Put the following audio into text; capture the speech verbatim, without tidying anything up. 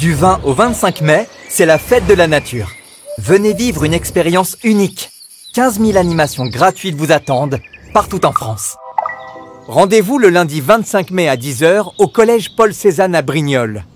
Du vingt au vingt-cinq mai, c'est la fête de la nature. Venez vivre une expérience unique. quinze mille animations gratuites vous attendent, partout en France. Rendez-vous le lundi vingt-cinq mai à dix heures au collège Paul Cézanne à Brignoles.